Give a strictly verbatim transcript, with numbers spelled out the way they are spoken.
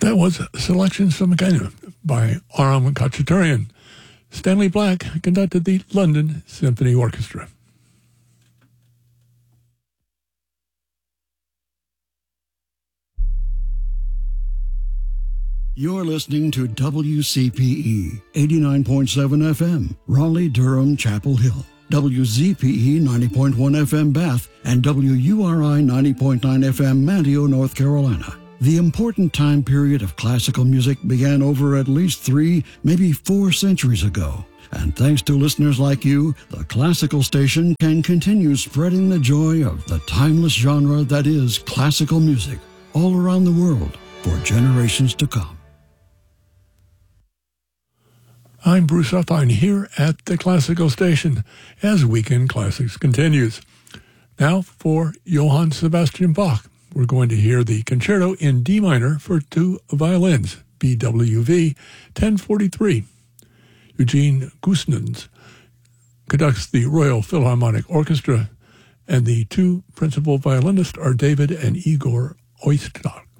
That was Selections from Again by Aram Khachaturian. Stanley Black conducted the London Symphony Orchestra. You're listening to W C P E, eighty-nine point seven F M, Raleigh, Durham, Chapel Hill, W Z P E ninety point one F M, Bath, and W U R I ninety point nine F M, Manteo, North Carolina. The important time period of classical music began over at least three, maybe four centuries ago. And thanks to listeners like you, the classical station can continue spreading the joy of the timeless genre that is classical music all around the world for generations to come. I'm Bruce Huffine here at the Classical Station as Weekend Classics continues. Now for Johann Sebastian Bach. We're going to hear the Concerto in D minor for two violins, B W V ten forty-three. Eugene Gusnens conducts the Royal Philharmonic Orchestra, and the two principal violinists are David and Igor Oistrakh.